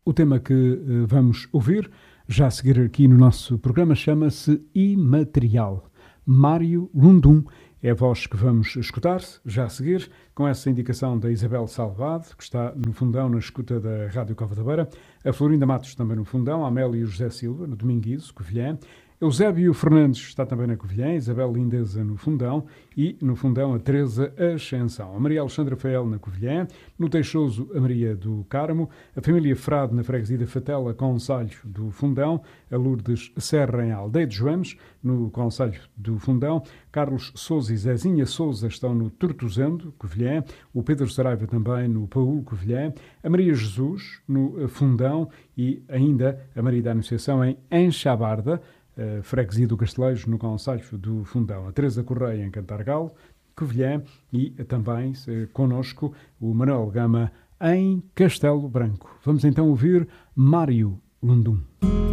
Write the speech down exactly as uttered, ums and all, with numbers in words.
O tema que uh, vamos ouvir, já a seguir aqui no nosso programa, chama-se Imaterial. Mário Lundum é a voz que vamos escutar, já a seguir, com essa indicação da Isabel Salvado, que está no fundão na escuta da Rádio Cova da Beira, a Florinda Matos também no fundão, a Amélia e o José Silva no Dominguizo, Covilhã, Eusébio Fernandes está também na Covilhã, Isabel Lindeza no fundão e no fundão a Teresa Ascensão. A Maria Alexandra Fael na Covilhã, no Teixoso a Maria do Carmo, a família Frade na freguesia da Fatela, concelho do fundão, a Lourdes Serra em Aldeia de Joanes, no concelho do fundão, Carlos Sousa e Zezinha Sousa estão no Tortozendo, Covilhã, o Pedro Saraiva também no Paúl, Covilhã, a Maria Jesus no fundão e ainda a Maria da Anunciação em Enxabarda, Uh, freguesia do Castelejo, no concelho do Fundão. A Teresa Correia em Cantargal, Covilhã e uh, também uh, connosco o Manuel Gama em Castelo Branco. Vamos então ouvir Mário Lundum.